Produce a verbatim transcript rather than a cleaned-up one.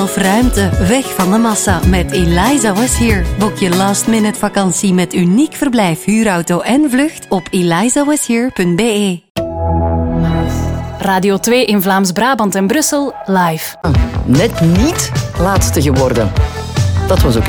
Of ruimte, weg van de massa met Eliza Was Here. Boek je last minute vakantie met uniek verblijf, huurauto en vlucht op eliza was here punt b e. Radio twee in Vlaams-Brabant en Brussel live. Net niet laatste geworden. Dat was ook